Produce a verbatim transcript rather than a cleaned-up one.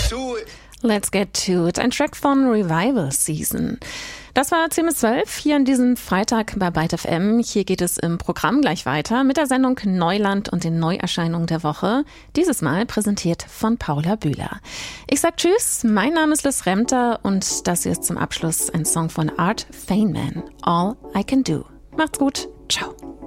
to it. Let's Get To It, ein Track von Revival Season. Das war zehn bis zwölf hier an diesem Freitag bei Byte F M. Hier geht es im Programm gleich weiter mit der Sendung Neuland und den Neuerscheinungen der Woche. Dieses Mal präsentiert von Paula Bühler. Ich sag Tschüss, mein Name ist Liz Remter und das hier ist zum Abschluss ein Song von Art Feynman, All I Can Do. Macht's gut, ciao.